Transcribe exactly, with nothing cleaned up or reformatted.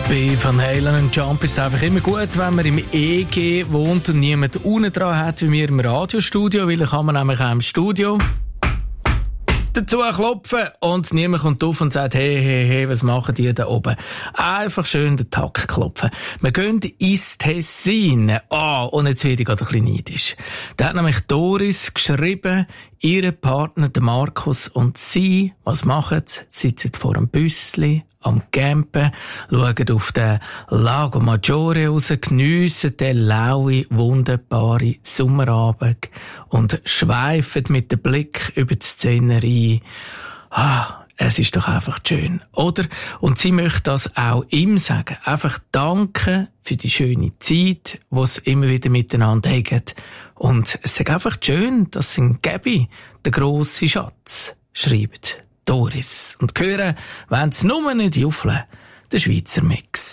Bei Van Halen und Jump ist es einfach immer gut, wenn man im E G wohnt und niemand unten dran hat, wie wir im Radiostudio, weil dann kann man nämlich auch im Studio dazu klopfen und niemand kommt auf und sagt, hey, hey, hey, was machen die da oben? Einfach schön den Takt klopfen. Wir gehen ins Tessin. Ah, und jetzt werde ich gerade ein bisschen neidisch. Da hat nämlich Doris geschrieben, ihre Partner, der Markus und sie, was machen sie? Sitzen vor einem Büssli am Campen, schauen auf den Lago Maggiore raus, geniessen den lauen, wunderbaren Sommerabend und schweifen mit dem Blick über die Szenerie. Ah, es ist doch einfach schön, oder? Und sie möchte das auch ihm sagen. Einfach danken für die schöne Zeit, die sie immer wieder miteinander haben. Und es ist einfach schön, dass sie Gabi, der grosse Schatz, schreibt Doris. Und hören, wenn es nur nicht juffeln, der Schweizer Mix.